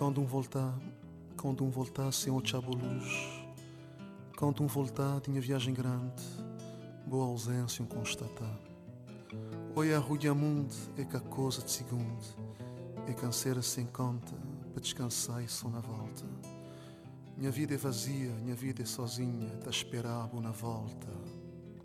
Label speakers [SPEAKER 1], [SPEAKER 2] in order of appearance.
[SPEAKER 1] quando um voltar sem o chabo luz, quando um voltar tinha viagem grande, boa ausência um constatar. Oi a rua mundo é que a coisa de segundo, é canseira sem conta, para descansar e só na volta. Minha vida é vazia, minha vida é sozinha, tá a esperar a boa na volta.